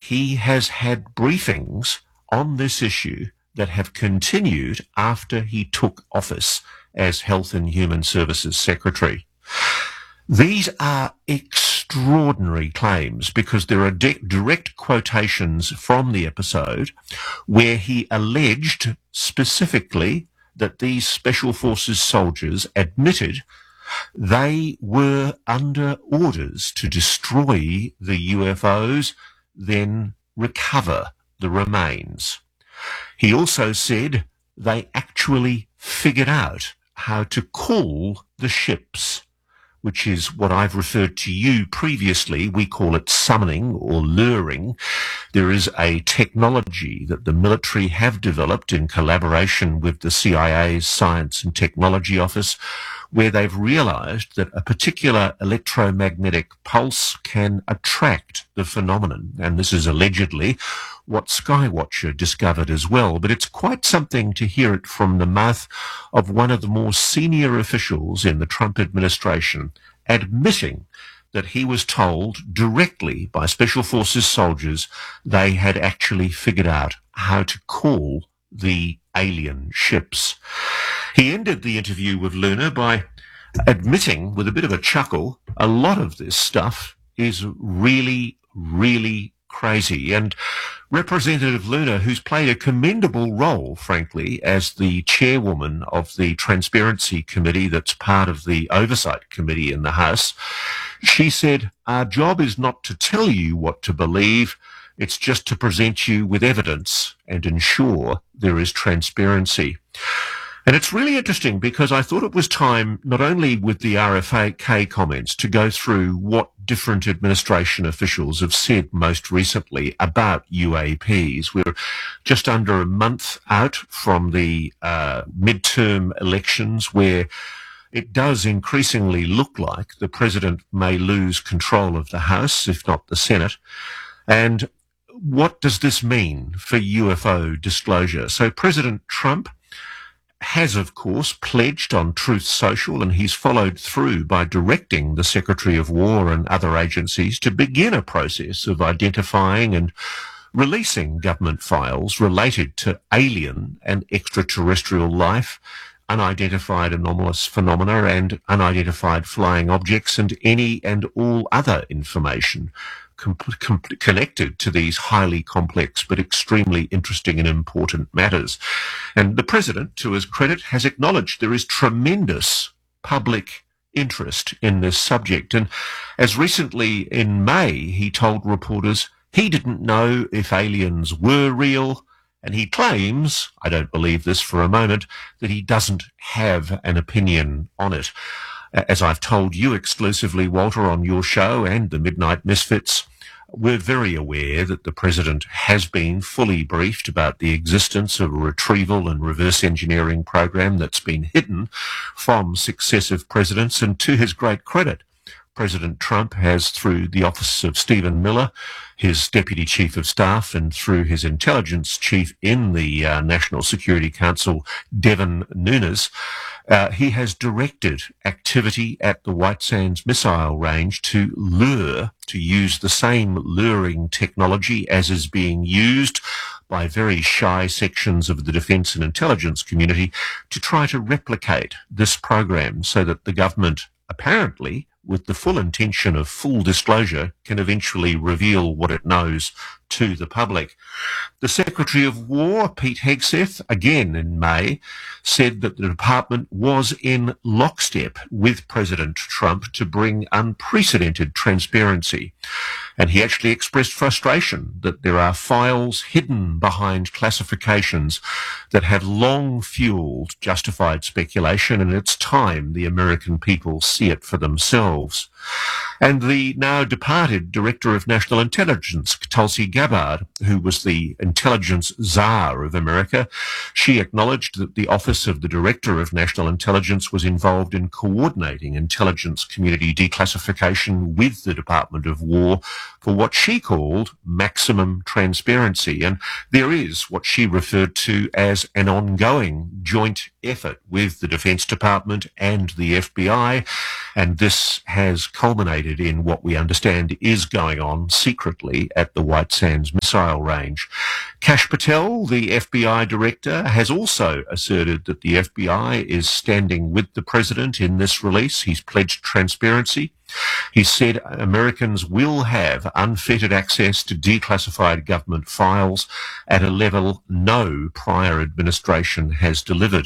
he has had briefings on this issue that have continued after he took office as Health and Human Services Secretary. These are extraordinary claims because there are direct quotations from the episode where he alleged specifically that these Special Forces soldiers admitted they were under orders to destroy the UFOs, then recover the remains. He also said they actually figured out how to call the ships, which is what I've referred to you previously. We call it summoning or luring. There is a technology that the military have developed in collaboration with the CIA's Science and Technology Office, where they've realized that a particular electromagnetic pulse can attract the phenomenon. And this is allegedly what Skywatcher discovered as well. But it's quite something to hear it from the mouth of one of the more senior officials in the Trump administration, admitting that he was told directly by Special Forces soldiers they had actually figured out how to call the alien ships. He ended the interview with Luna by admitting, with a bit of a chuckle, a lot of this stuff is really, really crazy. And Representative Luna, who's played a commendable role, frankly, as the chairwoman of the Transparency Committee that's part of the Oversight Committee in the House, she said, "Our job is not to tell you what to believe, it's just to present you with evidence and ensure there is transparency." And it's really interesting because I thought it was time, not only with the RFK comments, to go through what different administration officials have said most recently about UAPs. We're just under a month out from the midterm elections, where it does increasingly look like the president may lose control of the House, if not the Senate. And what does this mean for UFO disclosure? So President Trump has, of course, pledged on Truth Social, and he's followed through by directing the Secretary of War and other agencies to begin a process of identifying and releasing government files related to alien and extraterrestrial life, unidentified anomalous phenomena and unidentified flying objects, and any and all other information connected to these highly complex but extremely interesting and important matters. And the president, to his credit, has acknowledged there is tremendous public interest in this subject. And as recently in May, he told reporters he didn't know if aliens were real, and he claims, I don't believe this for a moment, that he doesn't have an opinion on it. As I've told you exclusively, Walter, on your show and the Midnight Misfits, we're very aware that the president has been fully briefed about the existence of a retrieval and reverse engineering program that's been hidden from successive presidents. And to his great credit, President Trump has, through the office of Stephen Miller, his deputy chief of staff, and through his intelligence chief in the National Security Council, Devin Nunes, he has directed activity at the White Sands missile range to use the same luring technology as is being used by very shy sections of the defence and intelligence community to try to replicate this program so that the government, apparently with the full intention of full disclosure, can eventually reveal what it knows to the public. The Secretary of War, Pete Hegseth, again in May, said that the department was in lockstep with President Trump to bring unprecedented transparency. And he actually expressed frustration that there are files hidden behind classifications that have long fueled justified speculation, and it's time the American people see it for themselves. And the now departed Director of National Intelligence, Tulsi Gabbard, who was the intelligence czar of America, she acknowledged that the Office of the Director of National Intelligence was involved in coordinating intelligence community declassification with the Department of War for what she called maximum transparency. And there is what she referred to as an ongoing joint effort with the Defense Department and the FBI, and this has culminated implicated in what we understand is going on secretly at the White Sands missile range. Kash Patel, the FBI director, has also asserted that the FBI is standing with the president in this release. He's pledged transparency. He said Americans will have unfettered access to declassified government files at a level no prior administration has delivered.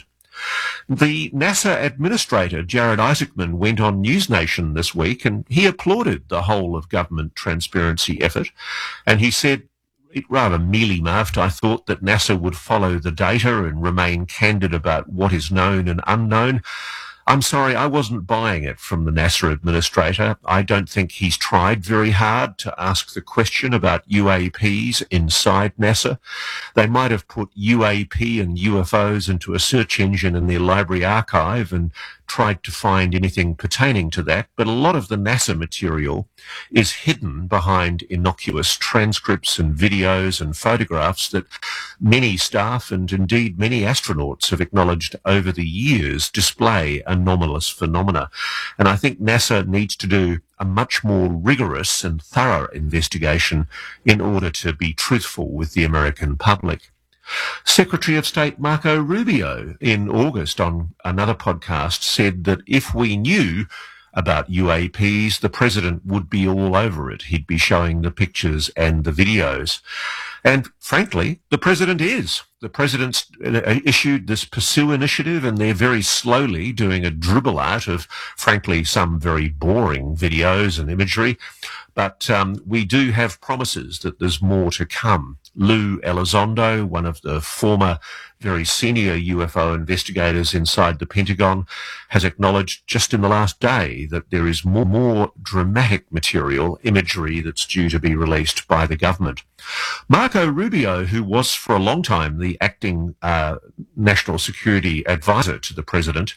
The NASA administrator, Jared Isaacman, went on News Nation this week and he applauded the whole of government transparency effort. And he said, it rather mealy-mouthed, I thought, that NASA would follow the data and remain candid about what is known and unknown. I'm sorry, I wasn't buying it from the NASA administrator. I don't think he's tried very hard to ask the question about UAPs inside NASA. They might have put UAP and UFOs into a search engine in their library archive and tried to find anything pertaining to that, but a lot of the NASA material is hidden behind innocuous transcripts and videos and photographs that many staff and indeed many astronauts have acknowledged over the years display anomalous phenomena. And I think NASA needs to do a much more rigorous and thorough investigation in order to be truthful with the American public. Secretary of State Marco Rubio in August on another podcast said that if we knew about UAPs, the president would be all over it. He'd be showing the pictures and the videos. And frankly, the president is. The president's issued this Pursue initiative, and they're very slowly doing a dribble out of, frankly, some very boring videos and imagery. But we do have promises that there's more to come. Lou Elizondo, one of the former very senior UFO investigators inside the Pentagon, has acknowledged just in the last day that there is more dramatic material, imagery that's due to be released by the government. Marco Rubio, who was for a long time the acting national security advisor to the president,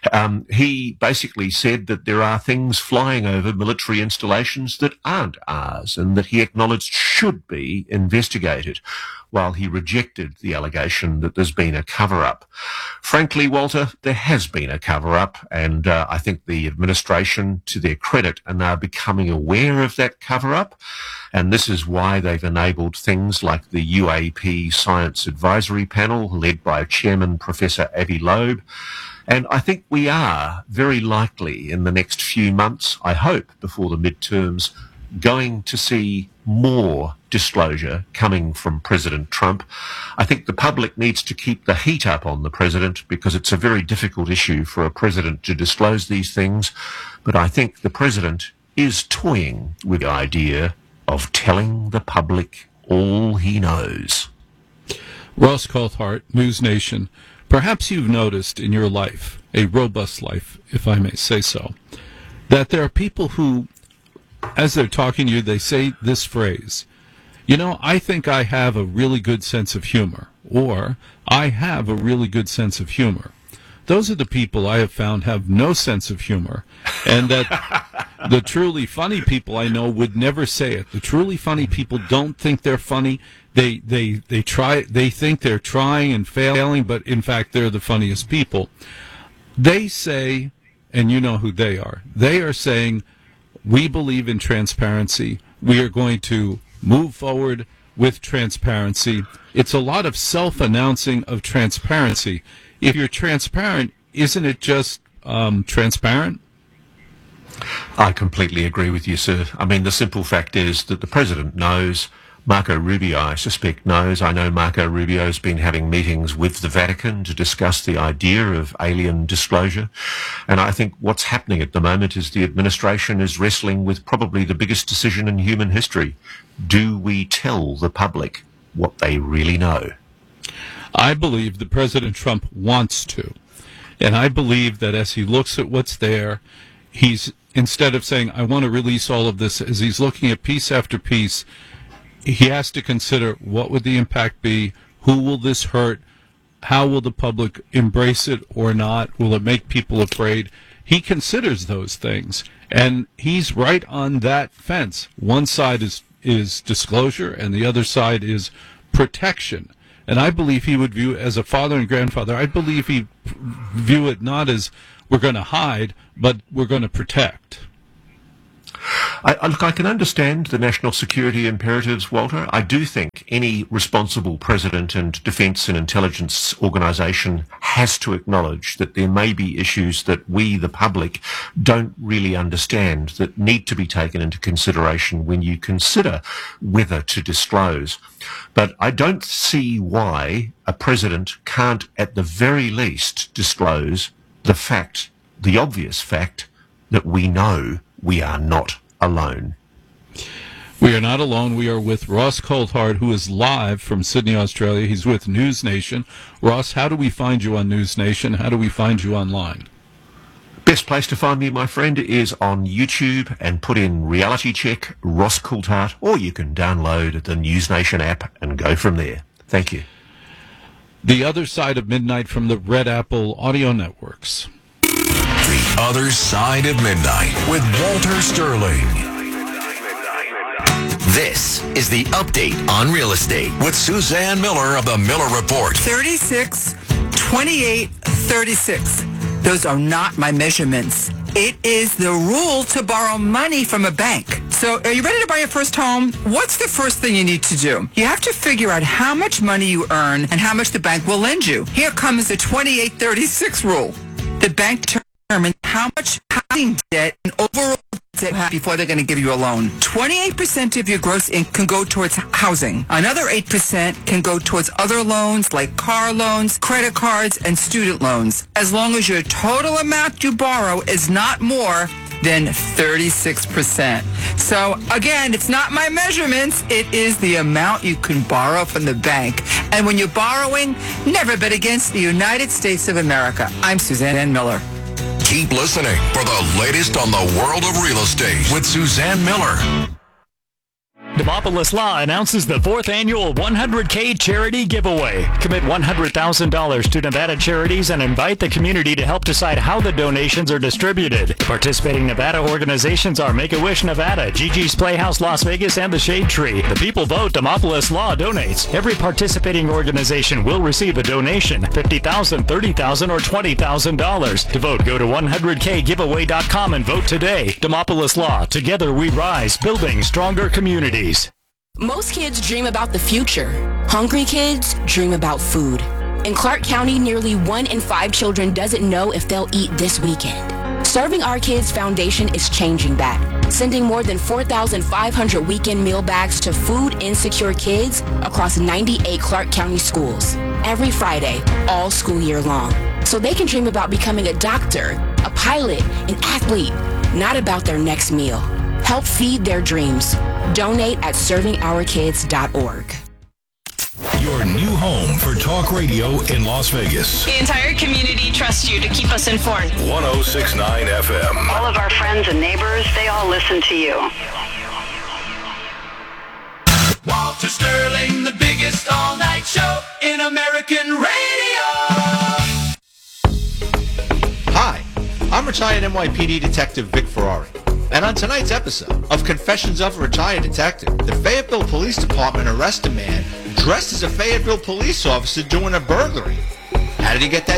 he basically said that there are things flying over military installations that aren't ours and that he acknowledged should be investigated, while he rejected the allegation that there's been a cover-up. Frankly, Walter, there has been a cover-up, and I think the administration, to their credit, are now becoming aware of that cover-up, and this is why they've enabled things like the UAP Science Advisory Panel, led by Chairman Professor Avi Loeb. And I think we are very likely in the next few months, I hope, before the midterms, going to see more disclosure coming from President Trump. I think the public needs to keep the heat up on the president because it's a very difficult issue for a president to disclose these things. But I think the president is toying with the idea of telling the public all he knows. Ross Coulthart, News Nation. Perhaps you've noticed in your life, a robust life, if I may say so, that there are people who, as they're talking to you, they say this phrase, you know, I think I have a really good sense of humor, or I have a really good sense of humor. Those are the people I have found have no sense of humor, and that the truly funny people I know would never say it. The truly funny people don't think they're funny. They think they're trying and failing, but in fact they're the funniest people. They say, and you know who they are saying, we believe in transparency. We are going to move forward with transparency. It's a lot of self-announcing of transparency. If you're transparent, isn't it just transparent? I completely agree with you, sir. I mean, the simple fact is that the president knows. Marco Rubio, I suspect, knows. I know Marco Rubio's been having meetings with the Vatican to discuss the idea of alien disclosure. And I think what's happening at the moment is the administration is wrestling with probably the biggest decision in human history. Do we tell the public what they really know? I believe that President Trump wants to. And I believe that as he looks at what's there, he's, instead of saying, I want to release all of this, as he's looking at piece after piece, he has to consider what would the impact be, who will this hurt, how will the public embrace it or not, will it make people afraid? He considers those things, and he's right on that fence. One side is disclosure, and the other side is protection. And I believe he would view, as a father and grandfather, I believe he'd view it not as we're going to hide, but we're going to protect. Look, I can understand the national security imperatives, Walter. I do think any responsible president and defence and intelligence organisation has to acknowledge that there may be issues that we, the public, don't really understand that need to be taken into consideration when you consider whether to disclose. But I don't see why a president can't, at the very least, disclose the obvious fact, that we know we are not alone. We are not alone. We are with Ross Coulthart, who is live from Sydney, Australia. He's with News Nation. Ross, how do we find you on News Nation? How do we find you online? Best place to find me, my friend, is on YouTube and put in Reality Check Ross Coulthart, or you can download the News Nation app and go from there. Thank you. The Other Side of Midnight from the Red Apple Audio Networks. The Other Side of Midnight with Walter Sterling. This is the update on real estate with Suzanne Miller of the Miller Report. 36, 28, 36. Those are not my measurements. It is the rule to borrow money from a bank. So are you ready to buy your first home? What's the first thing you need to do? You have to figure out how much money you earn and how much the bank will lend you. Here comes the 28-36 rule. The bank determines how much housing debt and overall debt you have before they're going to give you a loan. 28% of your gross income can go towards housing. Another 8% can go towards other loans like car loans, credit cards, and student loans, as long as your total amount you borrow is not more than 36%. So again, it's not my measurements, it is the amount you can borrow from the bank. And when you're borrowing, never bet against the United States of America. I'm Suzanne Miller. Keep listening for the latest on the world of real estate with Suzanne Miller. Demopolis Law announces the 4th annual 100K charity giveaway. Commit $100,000 to Nevada charities and invite the community to help decide how the donations are distributed. Participating Nevada organizations are Make-A-Wish Nevada, Gigi's Playhouse Las Vegas, and the Shade Tree. The people vote. Demopolis Law donates. Every participating organization will receive a donation, $50,000, $30,000, or $20,000. To vote, go to 100kgiveaway.com and vote today. Demopolis Law. Together we rise, building stronger communities. Most kids dream about the future. Hungry kids dream about food. In Clark County, nearly 1 in 5 children doesn't know if they'll eat this weekend. Serving Our Kids Foundation is changing that, sending more than 4,500 weekend meal bags to food insecure kids across 98 Clark County schools every Friday, all school year long, so they can dream about becoming a doctor, a pilot, an athlete, not about their next meal. Help feed their dreams. Donate at servingourkids.org. Your new home for talk radio in Las Vegas. The entire community trusts you to keep us informed. 106.9 FM. All of our friends and neighbors, they all listen to you. Walter Sterling, the biggest all-night show in American radio. Hi, I'm retired NYPD Detective Vic Ferrari. And on tonight's episode of Confessions of a Retired Detective, the Fayetteville Police Department arrests a man dressed as a Fayetteville police officer doing a burglary. How did he get that